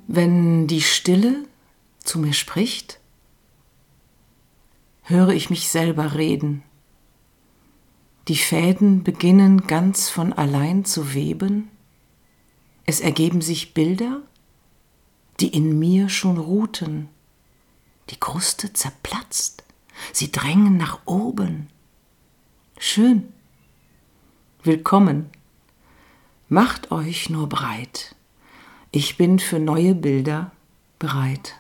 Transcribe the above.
Wenn die Stille zu mir spricht, höre ich mich selber reden. Die Fäden beginnen ganz von allein zu weben. Es ergeben sich Bilder, die in mir schon ruhten. Die Kruste zerplatzt, sie drängen nach oben. Schön, willkommen, macht euch nur breit. Ich bin für neue Bilder bereit.